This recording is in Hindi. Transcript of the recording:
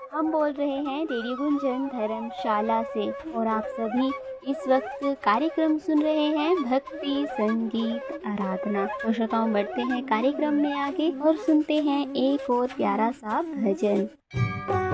हम बोल रहे हैं रेडियो गुंजन धर्मशाला से और आप सभी इस वक्त कार्यक्रम सुन रहे हैं भक्ति संगीत आराधना। तो श्रोताओं, बढ़ते हैं कार्यक्रम में आगे और सुनते हैं एक और प्यारा सा भजन।